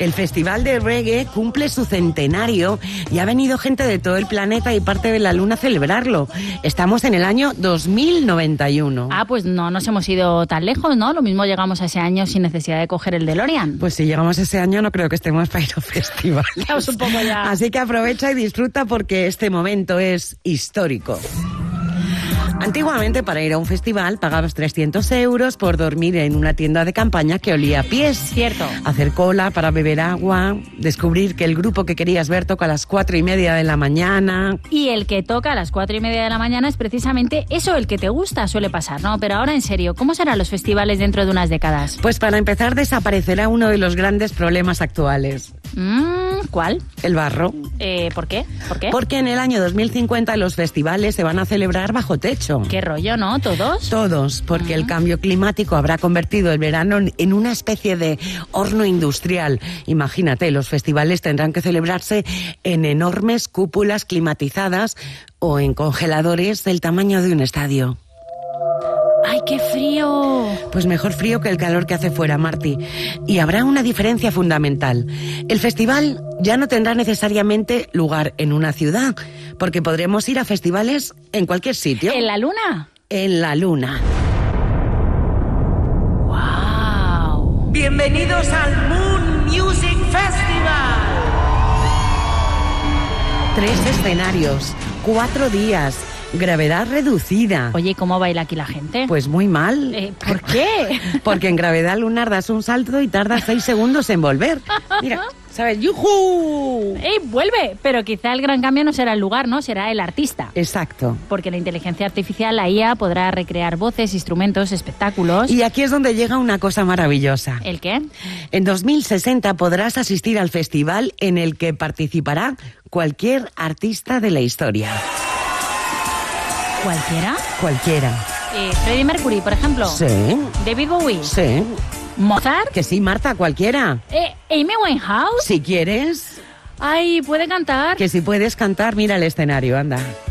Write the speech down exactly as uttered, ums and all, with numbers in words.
El Festival de Reggae cumple su centenario y ha venido gente de todo el planeta y parte de la Luna a celebrarlo. Estamos en el año dos mil noventa y uno. Ah, pues no nos hemos ido tan lejos, ¿no? Lo mismo llegamos a ese año sin necesidad de coger el DeLorean. Pues si llegamos a ese año no creo que estemos para ir a festivales. Estamos un poco ya. Así que aprovecha y disfruta porque este momento es histórico. Antiguamente, para ir a un festival, pagabas trescientos euros por dormir en una tienda de campaña que olía a pies. Cierto. Hacer cola para beber agua, descubrir que el grupo que querías ver toca a las cuatro y media de la mañana. Y el que toca a las cuatro y media de la mañana es precisamente eso, el que te gusta, suele pasar, ¿no? Pero ahora, en serio, ¿cómo serán los festivales dentro de unas décadas? Pues para empezar, desaparecerá uno de los grandes problemas actuales. Mm, ¿Cuál? El barro. Eh, ¿Por qué? ¿Por qué? Porque en el año dos mil cincuenta los festivales se van a celebrar bajo techo. ¿Qué rollo, no? ¿Todos? Todos, porque uh-huh. el cambio climático habrá convertido el verano en una especie de horno industrial. Imagínate, los festivales tendrán que celebrarse en enormes cúpulas climatizadas o en congeladores del tamaño de un estadio. ¡Ay, qué frío! Pues mejor frío que el calor que hace fuera, Marti. Y habrá una diferencia fundamental. El festival ya no tendrá necesariamente lugar en una ciudad, porque podremos ir a festivales en cualquier sitio. ¿En la Luna? En la Luna. ¡Wow! Bienvenidos al Moon Music Festival. Tres escenarios, cuatro días, gravedad reducida. Oye, ¿cómo baila aquí la gente? Pues muy mal. Eh, ¿Por qué? Porque en gravedad lunar das un salto y tardas seis segundos en volver. Mira, ¿sabes? ¡Yujú! ¡Ey, vuelve! Pero quizá el gran cambio no será el lugar, ¿no? Será el artista. Exacto. Porque la inteligencia artificial, la I A, podrá recrear voces, instrumentos, espectáculos. Y aquí es donde llega una cosa maravillosa. ¿El qué? En dos mil sesenta podrás asistir al festival en el que participará cualquier artista de la historia. ¿Cualquiera? Cualquiera. Eh, ¿Freddie Mercury, por ejemplo? Sí. ¿David Bowie? Sí. ¿Mozart? Que sí, Marta, cualquiera. Eh, ¿Amy Winehouse? Si quieres. Ay, ¿puede cantar? Que si puedes cantar, mira el escenario, anda.